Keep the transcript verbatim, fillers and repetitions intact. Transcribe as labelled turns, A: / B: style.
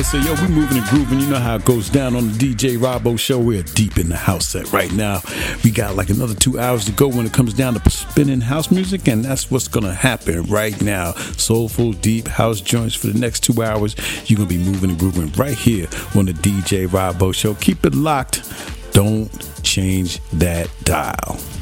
A: Yeah, so yo, we moving and grooving. You know how it goes down on the D J Rabo show. We're deep in the house set right now. We got like another two hours to go when it comes down to spinning house music, and that's what's gonna happen right now. Soulful, deep house joints for the next two hours. You're gonna be moving and grooving right here on the D J Rabo show. Keep it locked. Don't change that dial.